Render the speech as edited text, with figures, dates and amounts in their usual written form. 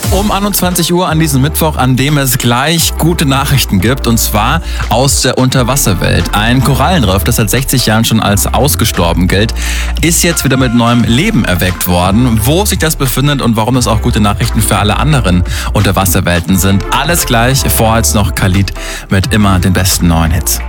Um 21 Uhr an diesem Mittwoch, an dem es gleich gute Nachrichten gibt, und zwar aus der Unterwasserwelt. Ein Korallenriff, das seit 60 Jahren schon als ausgestorben gilt, ist jetzt wieder mit neuem Leben erweckt worden. Wo sich das befindet und warum das auch gute Nachrichten für alle anderen Unterwasserwelten sind, alles gleich. Vorher jetzt noch Khalid mit immer den besten neuen Hits.